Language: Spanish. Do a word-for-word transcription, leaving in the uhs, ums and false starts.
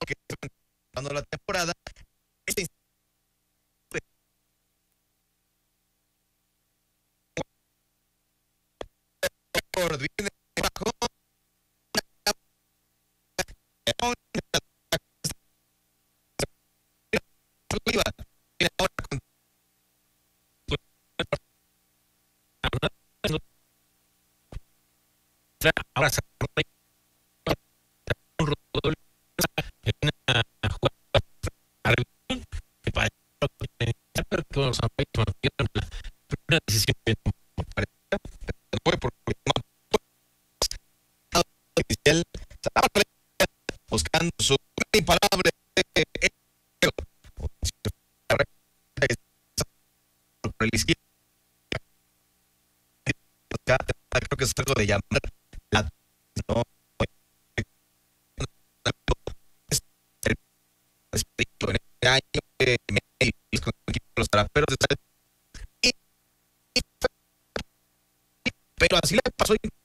que cuando la temporada este por viene bajo ahora se un rodolfo en una jugada que para todos los aspectos una decisión que no fue porque no oficial estaba buscando su impalable por el izquierdo creo que es algo de llamar la no en el año que con los traperos de pero así le pasó